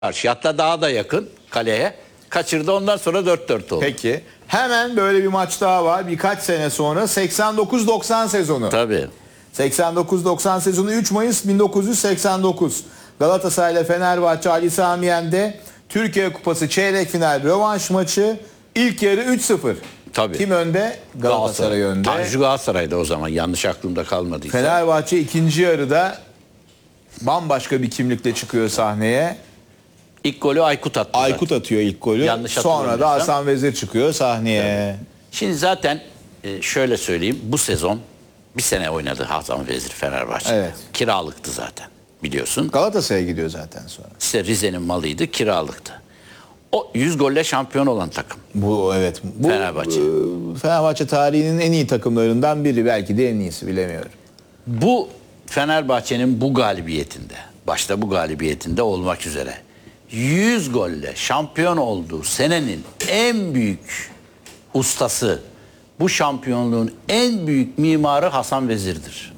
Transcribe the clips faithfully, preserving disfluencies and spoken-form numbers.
Karşı hatta daha da yakın kaleye. Kaçırdı, ondan sonra dört dört oldu. Peki. Hemen böyle bir maç daha var. Birkaç sene sonra seksen dokuz doksan sezonu. Tabii. seksen dokuz doksan sezonu üç Mayıs bin dokuz yüz seksen dokuz. Galatasaray ile Fenerbahçe Ali Sami Yen'de Türkiye Kupası çeyrek final rövanş maçı. İlk yarı üç sıfır. Tabii. Kim önde? Galatasaray önde. Tanju Galatasaray'da o zaman, yanlış aklımda kalmadıysa. Fenerbahçe ikinci yarıda bambaşka bir kimlikle çıkıyor sahneye. İlk golü Aykut attı. Aykut zaten. atıyor ilk golü. Yanlış Sonra da hatırlamıyorsam. Hasan Vezir çıkıyor sahneye. Şimdi zaten e, şöyle söyleyeyim, bu sezon bir sene oynadı Hasan Vezir Fenerbahçe. Evet. Kiralıktı zaten, biliyorsun. Galatasaray'a gidiyor zaten sonra. İşte Rize'nin malıydı, kiralıktı. O yüz golle şampiyon olan takım. Bu evet. Bu, Fenerbahçe. e, Fenerbahçe tarihinin en iyi takımlarından biri. Belki de en iyisi, bilemiyorum. Bu Fenerbahçe'nin bu galibiyetinde, başta bu galibiyetinde olmak üzere yüz golle şampiyon olduğu senenin en büyük ustası, bu şampiyonluğun en büyük mimarı Hasan Vezir'dir.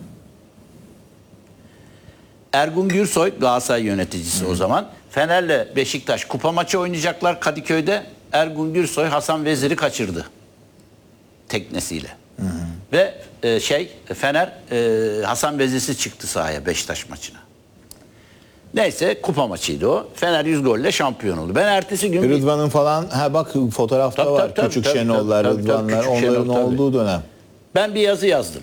Ergun Gürsoy Galatasaray yöneticisi, hı, o zaman. Fener'le Beşiktaş kupa maçı oynayacaklar Kadıköy'de. Ergun Gürsoy Hasan Vezir'i kaçırdı teknesiyle. Hı hı. Ve e, şey Fener e, Hasan Vezir'siz çıktı sahaya Beşiktaş maçına. Neyse, kupa maçıydı o. Fener yüz golle şampiyon oldu. Ben ertesi gün... Rıdvan'ın falan, ha bak fotoğrafta Tabii, var. tabii, tabii, Küçük tabii, Şenollar, tabii, tabii, Rıdvanlar, Küçük onların Şenol, tabii. olduğu dönem. Ben bir yazı yazdım.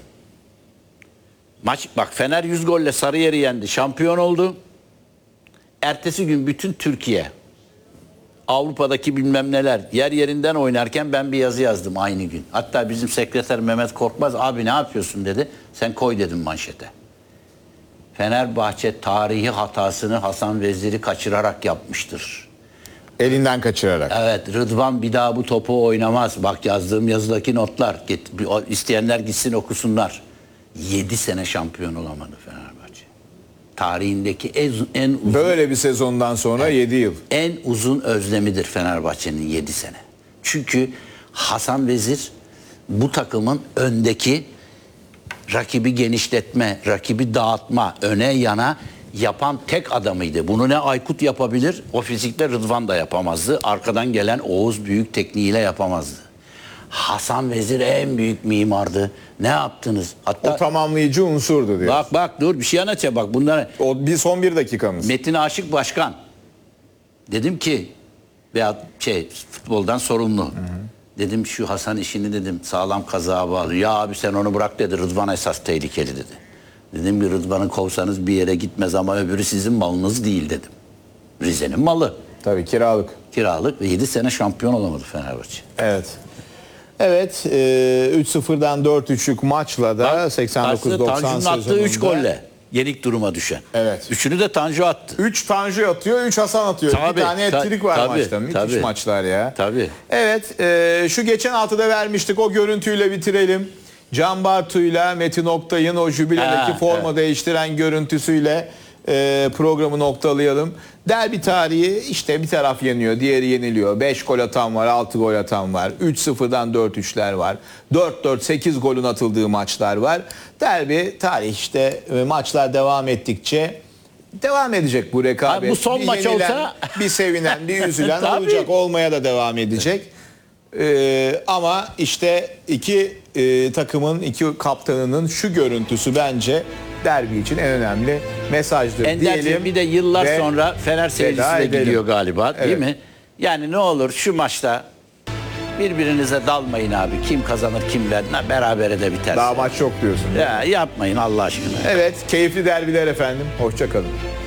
Maç, bak, Fener yüz golle Sarıyer'i yendi, şampiyon oldu. Ertesi gün bütün Türkiye, Avrupa'daki bilmem neler yer yerinden oynarken ben bir yazı yazdım aynı gün. Hatta bizim sekreter Mehmet Korkmaz, abi ne yapıyorsun dedi. Sen koy dedim manşete. Fenerbahçe tarihi hatasını Hasan Vezir'i kaçırarak yapmıştır. Elinden kaçırarak. Evet, Rıdvan bir daha bu topu oynamaz. Bak, yazdığım yazıdaki notlar. Git, isteyenler gitsin okusunlar. yedi sene şampiyon olamadı Fenerbahçe. Tarihindeki en, en uzun... Böyle bir sezondan sonra evet, yedi yıl. En uzun özlemidir Fenerbahçe'nin yedi sene. Çünkü Hasan Vezir bu takımın öndeki rakibi genişletme, rakibi dağıtma, öne yana yapan tek adamıydı. Bunu ne Aykut yapabilir, o fizikle Rıdvan da yapamazdı. Arkadan gelen Oğuz büyük tekniğiyle yapamazdı. Hasan Vezir en büyük mimardı. Ne yaptınız? Hatta o tamamlayıcı unsurdu diyor. Bak bak dur bir şey anlatacağım bak bunlara. O bir son bir dakikamız. Metin Aşık Başkan. Dedim ki, veya şey futboldan sorumlu. Hı hı. Dedim şu Hasan işini dedim sağlam kazığa bağlı. Ya abi sen onu bırak dedi. Rıdvan esas tehlikeli dedi. Dedim ki Rıdvan'ı kovsanız bir yere gitmez ama öbürü sizin malınız değil dedim. Rize'nin malı. Tabii kiralık. Kiralık ve yedi sene şampiyon olamadı Fenerbahçe. Evet. Evet, e, üç sıfırdan dört üçlük maçla da seksen dokuz doksan Tanju'nun sezonunda. attığı üç golle yenik duruma düşen. Evet. Üçünü de Tanju attı. üç Tanju atıyor, üç Hasan atıyor. Tabii, bir tane hat-trick var tabii, maçta. Müthiş tabii. maçlar ya. Tabii. Evet, e, şu geçen haftada vermiştik, o görüntüyle bitirelim. Can Bartu'yla Metin Oktay'ın o jübiledeki Ha, forma evet. değiştiren görüntüsüyle e, programı noktalayalım. Derbi tarihi işte bir taraf yeniyor, diğeri yeniliyor. beş gol atan var, altı gol atan var. üç sıfırdan dört üçler var. dört dört sekiz golün atıldığı maçlar var. Derbi tarih işte, e, maçlar devam ettikçe devam edecek bu rekabet. Abi bu son bir maç yenilen, olsa... bir sevinen, bir üzülen Tabii. olacak, olmaya da devam edecek. Ee, ama işte iki e, takımın, iki kaptanının şu görüntüsü bence derbi için en önemli mesajdır Ender'cim, diyelim. bir de yıllar ve sonra Fener seyircisi de edelim. gidiyor galiba, değil Evet. mi? Yani ne olur şu maçta birbirinize dalmayın abi. Kim kazanır kim vermez, berabere de biter. Daha maç yok diyorsun. Ya yapmayın Allah aşkına. Evet, keyifli derbiler efendim. Hoşça kalın.